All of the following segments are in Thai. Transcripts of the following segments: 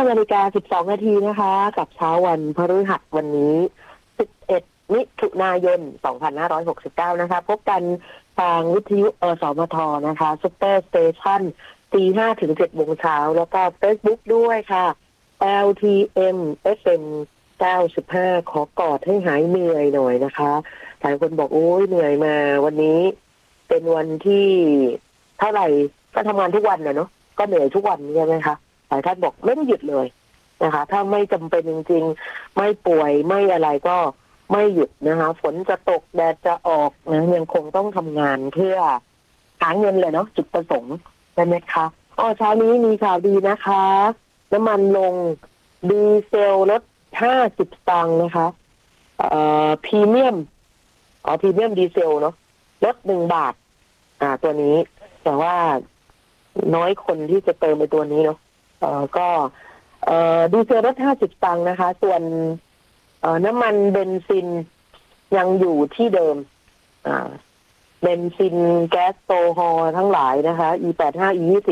15:12 นาทีนะคะกับเช้าวันพฤหัสวันนี้11มิถุนายน2569นะคะพบกันทางวิทยุสมทนะคะซุปเปอร์สเตชันตี 5 ถึง 7 โมงเช้าแล้วก็ Facebook ด้วยค่ะ LTM FM 95ขอกอดให้หายเหนื่อยหน่อยนะคะหลายคนบอกโอ้ยเหนื่อยมาวันนี้เป็นวันที่เท่าไหร่ก็ทำงานทุกวันเนาะก็เหนื่อยทุกวันใช่ไหมคะหลายท่านบอกไม่ได้หยุดเลยนะคะถ้าไม่จำเป็นจริงๆไม่ป่วยไม่อะไรก็ไม่หยุดนะคะฝนจะตกแดดจะออกนะยังคงต้องทำงานเพื่อหาเงินเลยเนาะจุดประสงค์ใช่ไหมคะเช้านี้มีข่าวดีนะคะน้ำมันลงดีเซลลด50 สตางค์นะคะพรีเมียมดีเซลเนาะลด1 บาทตัวนี้แต่ว่าน้อยคนที่จะเติมไปตัวนี้เนาะก็ดีเซลลด50 สตางค์นะคะส่วนน้ำมันเบนซินยังอยู่ที่เดิมเบนซินแก๊สโซฮอล์ทั้งหลายนะคะ E85 E20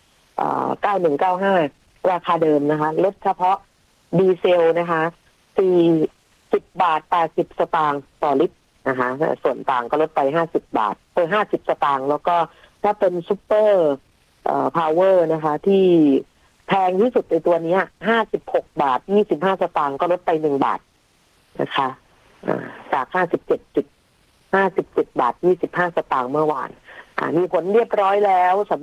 9195ราคาเดิมนะคะลดเฉพาะดีเซลนะคะ40 บาท 80 สตางค์ต่อลิตรนะคะส่วนต่างก็ลดไป50 บาท50 สตางค์แล้วก็ถ้าเป็นซุปเปอร์พาวเวอร์นะคะที่แพงที่สุดในตัวนี้56 บาท 25 สตางค์ก็ลดไป1 บาทนะคะจาก57 บาท 25 สตางค์เมื่อวานมีผลเรียบร้อยแล้ว